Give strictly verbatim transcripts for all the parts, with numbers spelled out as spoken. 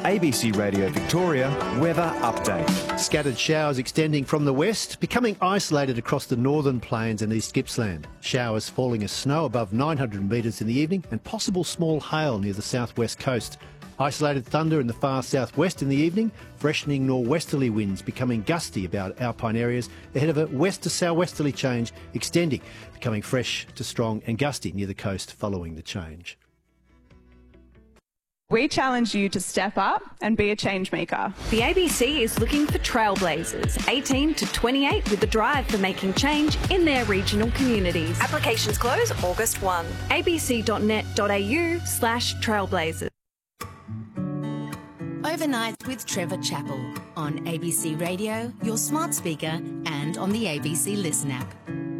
A B C Radio Victoria weather update. Scattered showers extending from the west, becoming isolated across the northern plains and East Gippsland. Showers falling as snow above nine hundred metres in the evening and possible small hail near the southwest coast. Isolated thunder in the far southwest in the evening, freshening norwesterly winds becoming gusty about alpine areas ahead of a west to southwesterly change extending, becoming fresh to strong and gusty near the coast following the change. We challenge you to step up and be a change maker. The A B C is looking for trailblazers, eighteen to twenty-eight, with the drive for making change in their regional communities. Applications close August first. abc.net.au slash trailblazers. Overnight with Trevor Chappell on A B C Radio, your smart speaker, and on the A B C Listen app.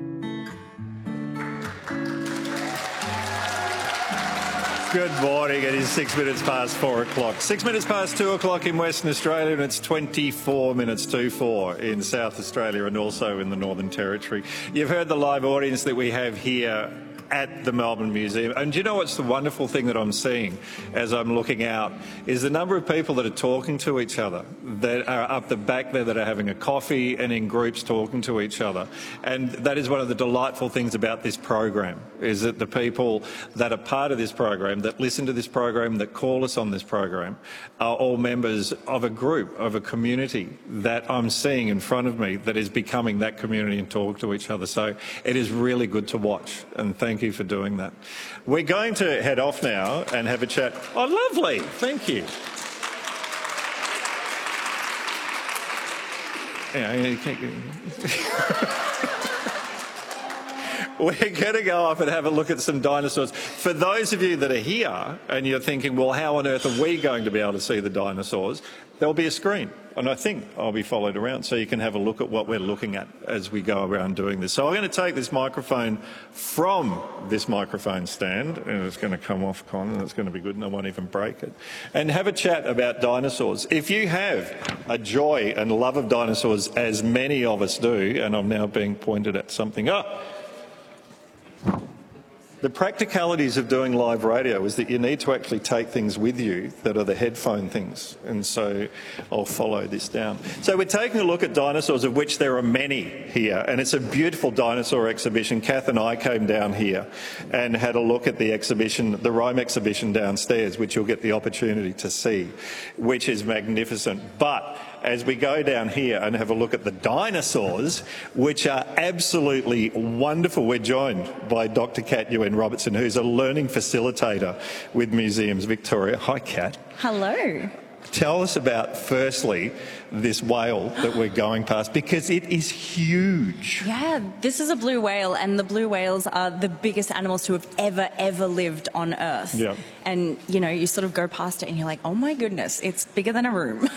Good morning. It is six minutes past four o'clock. Six minutes past two o'clock in Western Australia, and it's twenty-four minutes to four in South Australia and also in the Northern Territory. You've heard the live audience that we have here at the Melbourne Museum. And do you know what's the wonderful thing that I'm seeing as I'm looking out is the number of people that are talking to each other, that are up the back there that are having a coffee and in groups talking to each other. And that is one of the delightful things about this program, is that the people that are part of this program, that listen to this program, that call us on this program, are all members of a group, of a community that I'm seeing in front of me that is becoming that community and talk to each other. So it is really good to watch, and thank you for doing that. We're going to head off now and have a chat. Oh, lovely. Thank you. Yeah, you can't We're going to go up and have a look at some dinosaurs. For those of you that are here and you're thinking, well, how on earth are we going to be able to see the dinosaurs? There'll be a screen, and I think I'll be followed around so you can have a look at what we're looking at as we go around doing this. So I'm going to take this microphone from this microphone stand, and it's going to come off, Con, and it's going to be good, and I won't even break it, and have a chat about dinosaurs. If you have a joy and love of dinosaurs, as many of us do, and I'm now being pointed at something up, oh, the practicalities of doing live radio is that you need to actually take things with you that are the headphone things, and so I'll follow this down. So we're taking a look at dinosaurs, of which there are many here, and it's a beautiful dinosaur exhibition. Kath and I came down here and had a look at the exhibition, the Rome exhibition downstairs, which you'll get the opportunity to see, which is magnificent. But as we go down here and have a look at the dinosaurs, which are absolutely wonderful, we're joined by Doctor Kat Yuen Robertson, who's a learning facilitator with Museums Victoria. Hi, Kat. Hello. Tell us about, firstly, this whale that we're going past, because it is huge. Yeah, this is a blue whale, and the blue whales are the biggest animals to have ever, ever lived on Earth. Yeah. And, you know, you sort of go past it and you're like, oh my goodness, it's bigger than a room.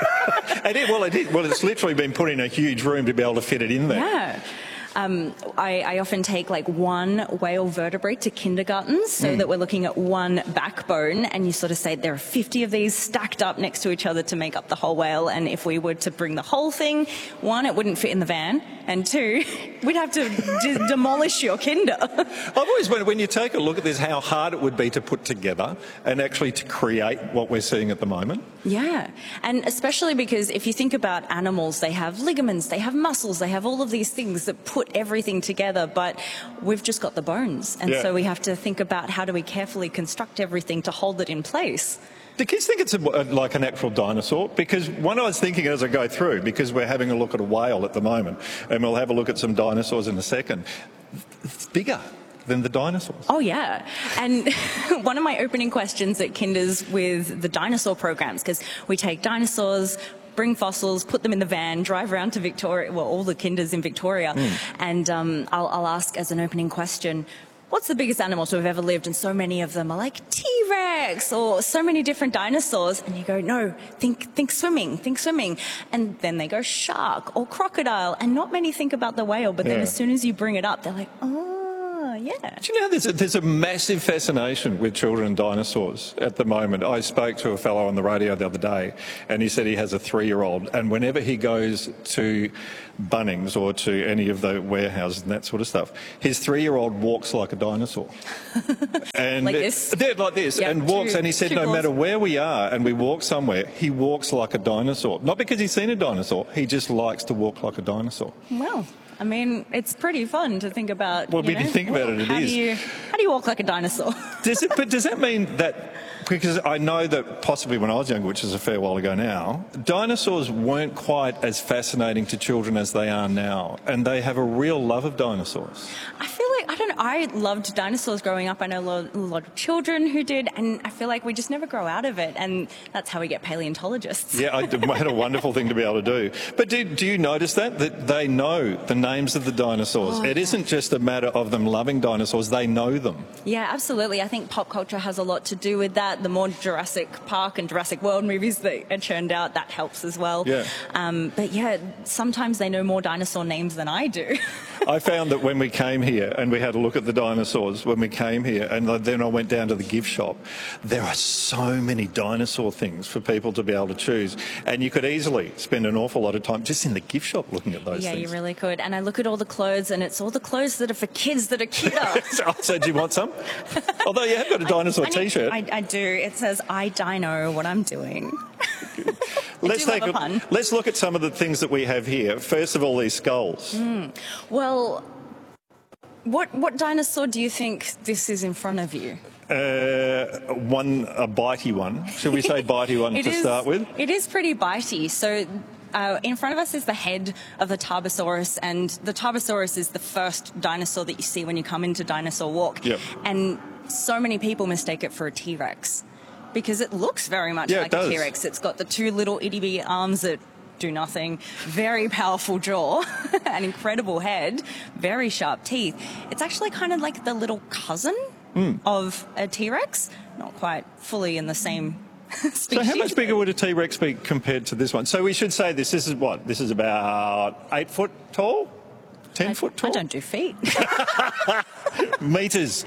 And it, well, it is, well, it's literally been put in a huge room to be able to fit it in there. Yeah. Um, I, I often take like one whale vertebrae to kindergarten so mm. that we're looking at one backbone, and you sort of say there are fifty of these stacked up next to each other to make up the whole whale, and if we were to bring the whole thing, one, it wouldn't fit in the van, and two, we'd have to de- demolish your kinder. I've always wondered, when you take a look at this, how hard it would be to put together and actually to create what we're seeing at the moment. Yeah, and especially because if you think about animals, they have ligaments, they have muscles, they have all of these things that put everything together, but we've just got the bones, and yeah. so we have to think about how do we carefully construct everything to hold it in place. Do kids think it's a, like an actual dinosaur? Because one I was thinking as I go through, because we're having a look at a whale at the moment, and we'll have a look at some dinosaurs in a second, it's bigger than the dinosaurs. Oh, yeah. And one of my opening questions at Kinders with the dinosaur programs, because we take dinosaurs, bring fossils, put them in the van, drive around to Victoria, well, all the Kinders in Victoria, mm. and um, I'll, I'll ask as an opening question, what's the biggest animal to have ever lived? And so many of them are like T-Rex or so many different dinosaurs. And you go, no, think think swimming, think swimming. And then they go shark or crocodile. And not many think about the whale, but then yeah. as soon as you bring it up, they're like, oh, yeah. Do you know there's a, there's a massive fascination with children and dinosaurs at the moment? I spoke to a fellow on the radio the other day, and he said he has a three-year-old, and whenever he goes to Bunnings or to any of the warehouses and that sort of stuff, his three-year-old walks like a dinosaur. and like this? Yeah, like this, Yep, and walks, two, and he said no claws. matter where we are and we walk somewhere, he walks like a dinosaur. Not because he's seen a dinosaur, he just likes to walk like a dinosaur. Well, I mean, it's pretty fun to think about. Well, you when you know, think about it, it how is. Do you, how do you walk like a dinosaur? Does it, but does that mean that, because I know that possibly when I was younger, which is a fair while ago now, dinosaurs weren't quite as fascinating to children as they are now, and they have a real love of dinosaurs. I feel like, I don't know, I loved dinosaurs growing up. I know a lot, a lot of children who did, and I feel like we just never grow out of it, and that's how we get paleontologists. Yeah, I had a wonderful thing to be able to do. But do, do you notice that? That they know the names of the dinosaurs. Oh, it isn't just a matter of them loving dinosaurs, they know them. Yeah, absolutely. I think pop culture has a lot to do with that. The more Jurassic Park and Jurassic World movies that are churned out, that helps as well. Yeah. Um, but yeah, sometimes they know more dinosaur names than I do. I found that when we came here and we had a look at the dinosaurs when we came here, and then I went down to the gift shop, there are so many dinosaur things for people to be able to choose, and you could easily spend an awful lot of time just in the gift shop looking at those Yeah, things. you really could. And I look at all the clothes, and it's all the clothes that are for kids that are cuter. so, so do you want some? Although you have got a dinosaur I need- T-shirt. I, I do. It says, I dino what I'm doing. Let's do take love a a, pun. let's look at some of the things that we have here. First of all, these skulls. Mm. Well, what what dinosaur do you think this is in front of you? Uh, one, a bitey one. Should we say bitey one It to is- start with? It is pretty bitey. So uh, in front of us is the head of the Tarbosaurus, and the Tarbosaurus is the first dinosaur that you see when you come into Dinosaur Walk. Yep. And so many people mistake it for a T-Rex because it looks very much Yeah, it like a does. T-Rex. It's got the two little itty-bitty arms that do nothing, very powerful jaw, an incredible head, very sharp teeth. It's actually kind of like the little cousin Mm. of a T-Rex, not quite fully in the same species. So how much bigger would a T-Rex be compared to this one? So we should say this, this is what? This is about eight foot tall? Ten I, foot tall? I don't do feet. Metres.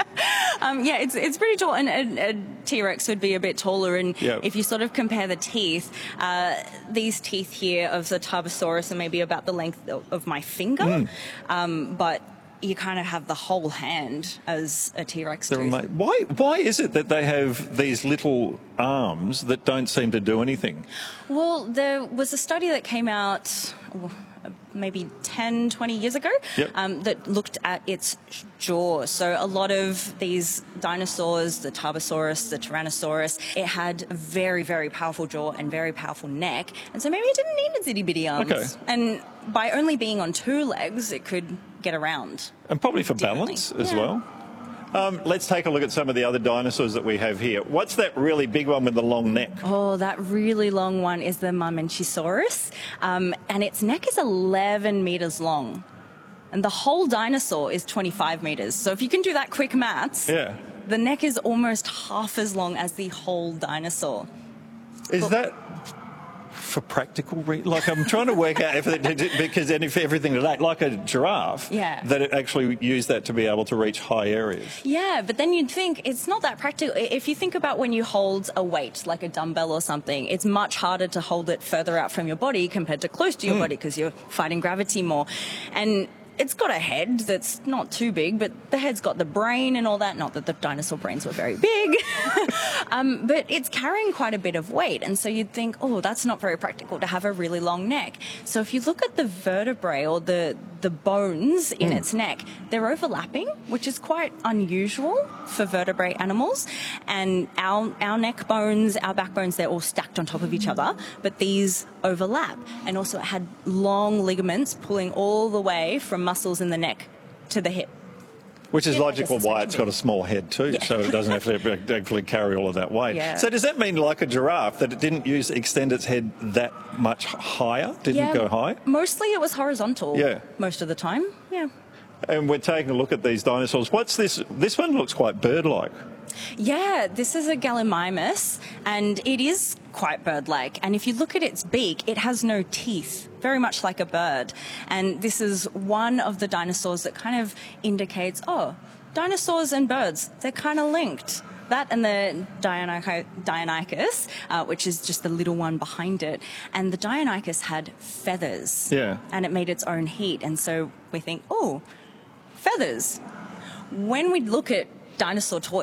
um, yeah, it's it's pretty tall, and a, a T-Rex would be a bit taller. And Yep. if you sort of compare the teeth, uh, these teeth here of the Tarbosaurus are maybe about the length of, of my finger, Mm. um, but you kind of have the whole hand as a T-Rex They're tooth. ama- Why, why is it that they have these little arms that don't seem to do anything? Well, there was a study that came out oh, maybe ten, twenty years ago Yep. um, that looked at its jaw. So a lot of these dinosaurs, the Tarbosaurus, the Tyrannosaurus, it had a very, very powerful jaw and very powerful neck. And so maybe it didn't need its itty-bitty arms. Okay. And by only being on two legs, it could get around. And probably for Differently. balance as Yeah. well. Um, let's take a look at some of the other dinosaurs that we have here. What's that really big one with the long neck? Oh, that really long one is the Mamenchisaurus, um, and its neck is eleven meters long, and the whole dinosaur is twenty-five meters. So if you can do that quick maths, Yeah. the neck is almost half as long as the whole dinosaur. Is that for practical reasons? Like, I'm trying to work out if it, because then if everything today, like a giraffe, Yeah. that it actually used that to be able to reach high areas. Yeah, but then you'd think it's not that practical. If you think about when you hold a weight, like a dumbbell or something, it's much harder to hold it further out from your body compared to close to your Mm. body because you're fighting gravity more. And it's got a head that's not too big, but the head's got the brain and all that. Not that the dinosaur brains were very big, um, but it's carrying quite a bit of weight. And so you'd think, oh, that's not very practical to have a really long neck. So if you look at the vertebrae or the, the bones in Mm. its neck, they're overlapping, which is quite unusual for vertebrate animals. And our, our neck bones, our backbones, they're all stacked on top of each other, but these overlap. And also it had long ligaments pulling all the way from muscles in the neck to the hip. Which is Yeah, logical just why it's got a small head too, Yeah. so it doesn't have to actually carry all of that weight. Yeah. So does that mean, like a giraffe, that it didn't use extend its head that much higher? Didn't Yeah, go high? Mostly it was horizontal Yeah. most of the time. Yeah. And we're taking a look at these dinosaurs. What's this? This one looks quite bird-like. Yeah, this is a Gallimimus, and it is quite bird-like. And if you look at its beak, it has no teeth, very much like a bird. And this is one of the dinosaurs that kind of indicates, oh, dinosaurs and birds, they're kind of linked. That and the Deinonychus, Deinonychus uh, which is just the little one behind it. And the Deinonychus had feathers. Yeah. And it made its own heat. And so we think, oh, feathers. When we look at dinosaur to-